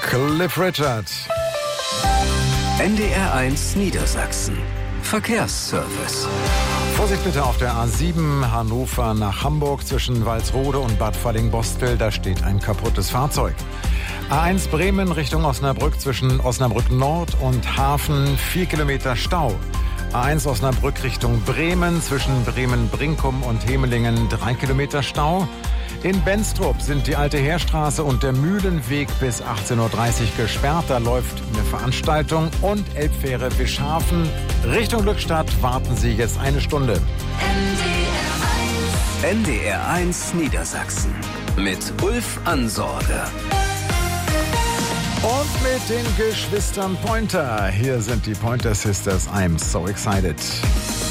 Cliff Richard. NDR1 Niedersachsen. Verkehrsservice. Vorsicht bitte auf der A7 Hannover nach Hamburg zwischen Walsrode und Bad Falling-Bostel. Da steht ein kaputtes Fahrzeug. A1 Bremen Richtung Osnabrück zwischen Osnabrück Nord und Hafen 4 Kilometer Stau. A1 Osnabrück Richtung Bremen zwischen Bremen-Brinkum und Hemelingen 3 Kilometer Stau. In Benstrup sind die Alte Heerstraße und der Mühlenweg bis 18.30 Uhr gesperrt. Da läuft eine Veranstaltung. Und Elbfähre Bischhafen Richtung Glückstadt warten Sie jetzt eine Stunde. NDR1 Niedersachsen mit Ulf Ansorge. Und mit den Geschwistern Pointer. Hier sind die Pointer Sisters. I'm so excited.